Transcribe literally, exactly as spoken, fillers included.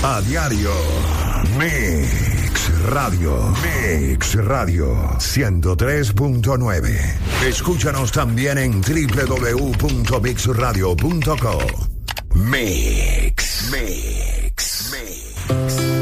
A diario. Mix Radio. Mix Radio ciento tres punto nueve. Escúchanos también en doble u doble u doble u punto mix radio punto co. Mix. Mix.